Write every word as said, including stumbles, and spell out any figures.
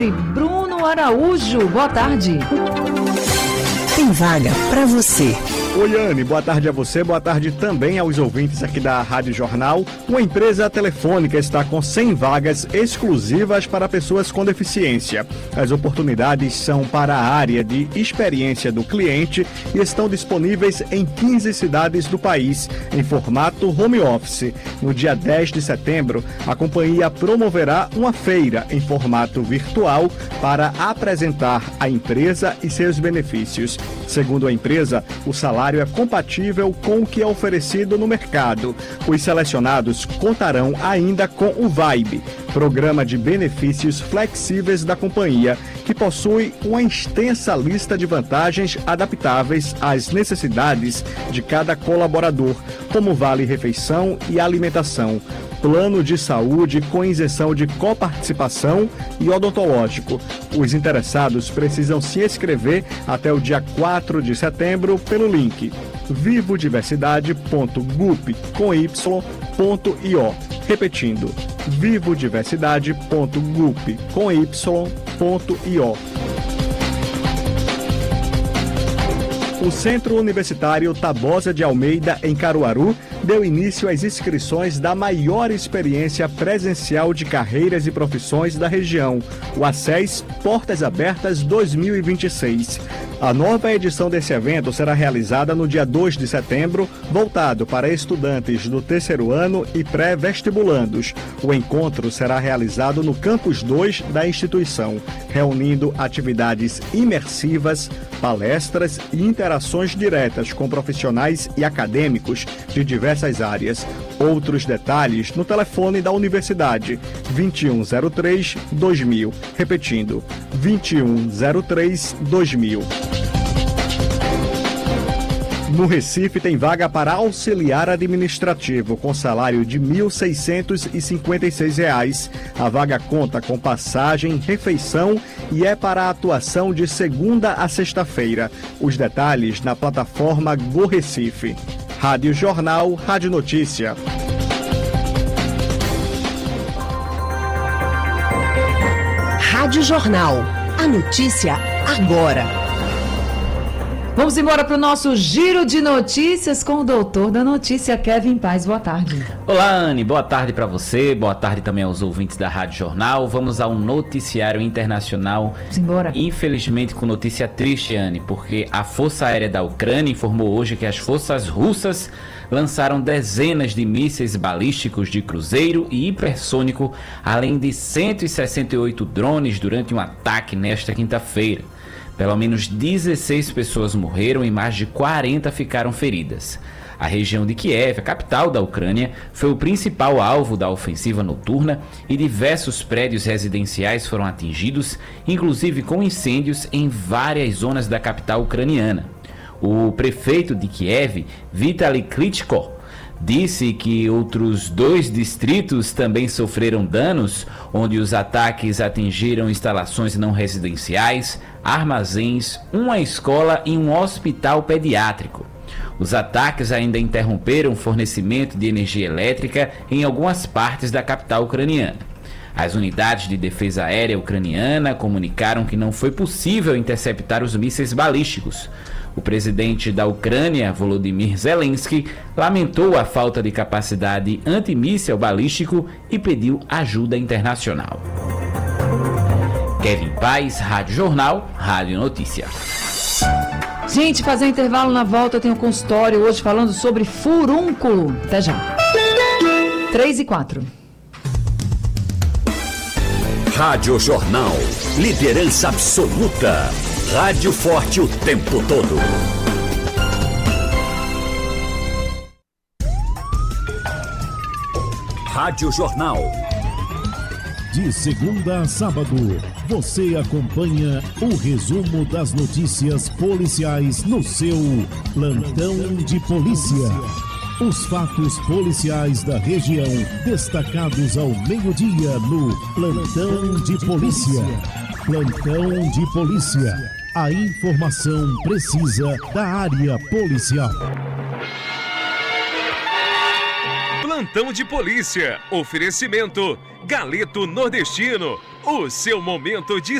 Bruno Araújo, boa tarde. Tem vaga para você. Oi, Anne, boa tarde a você, boa tarde também aos ouvintes aqui da Rádio Jornal. Uma empresa telefônica está com cem vagas exclusivas para pessoas com deficiência. As oportunidades são para a área de experiência do cliente e estão disponíveis em quinze cidades do país, em formato home office. No dia dez de setembro, a companhia promoverá uma feira em formato virtual para apresentar a empresa e seus benefícios. Segundo a empresa, o salário é compatível com o que é oferecido no mercado. Os selecionados contarão ainda com o Vibe, programa de benefícios flexíveis da companhia, que possui uma extensa lista de vantagens adaptáveis às necessidades de cada colaborador, como vale-refeição e alimentação, plano de saúde com isenção de coparticipação e odontológico. Os interessados precisam se inscrever até o dia quatro de setembro pelo link vivodiversidade ponto gup com y ponto io. Repetindo, vivodiversidade ponto gup com y ponto io. O Centro Universitário Tabosa de Almeida, em Caruaru, deu início às inscrições da maior experiência presencial de carreiras e profissões da região, o ACES Portas Abertas dois mil e vinte e seis. A nova edição desse evento será realizada no dia dois de setembro, voltado para estudantes do terceiro ano e pré-vestibulandos. O encontro será realizado no Campus dois da instituição, reunindo atividades imersivas, palestras e interações diretas com profissionais e acadêmicos de diversas áreas. Outros detalhes no telefone da universidade, vinte e um zero três dois mil. Repetindo, vinte e um zero três dois mil. No Recife tem vaga para auxiliar administrativo com salário de mil seiscentos e cinquenta e seis reais. A vaga conta com passagem, refeição e é para a atuação de segunda a sexta-feira. Os detalhes na plataforma Go Recife. Rádio Jornal, Rádio Notícia. Rádio Jornal. A notícia agora. Vamos embora para o nosso giro de notícias com o doutor da notícia, Kevin Paz. Boa tarde. Olá, Anne. Boa tarde para você. Boa tarde também aos ouvintes da Rádio Jornal. Vamos ao noticiário internacional. Vamos embora. Infelizmente com notícia triste, Anne, porque a Força Aérea da Ucrânia informou hoje que as forças russas lançaram dezenas de mísseis balísticos de cruzeiro e hipersônico, além de cento e sessenta e oito drones durante um ataque nesta quinta-feira. Pelo menos dezesseis pessoas morreram e mais de quarenta ficaram feridas. A região de Kiev, a capital da Ucrânia, foi o principal alvo da ofensiva noturna e diversos prédios residenciais foram atingidos, inclusive com incêndios em várias zonas da capital ucraniana. O prefeito de Kiev, Vitaly Klitschko, disse que outros dois distritos também sofreram danos, onde os ataques atingiram instalações não residenciais, armazéns, uma escola e um hospital pediátrico. Os ataques ainda interromperam o fornecimento de energia elétrica em algumas partes da capital ucraniana. As unidades de defesa aérea ucraniana comunicaram que não foi possível interceptar os mísseis balísticos. O presidente da Ucrânia, Volodymyr Zelensky, lamentou a falta de capacidade antimíssil balístico e pediu ajuda internacional. Kevin Paz, Rádio Jornal, Rádio Notícia. Gente, fazer um intervalo, na volta eu tenho um consultório hoje falando sobre furúnculo. Até já. três e quatro. Rádio Jornal. Liderança absoluta. Rádio forte o tempo todo. Rádio Jornal. De segunda a sábado, você acompanha o resumo das notícias policiais no seu Plantão de Polícia. Os fatos policiais da região, destacados ao meio-dia no Plantão de Polícia. Plantão de Polícia. A informação precisa da área policial. Plantão de Polícia. Oferecimento Galeto Nordestino. o seu momento de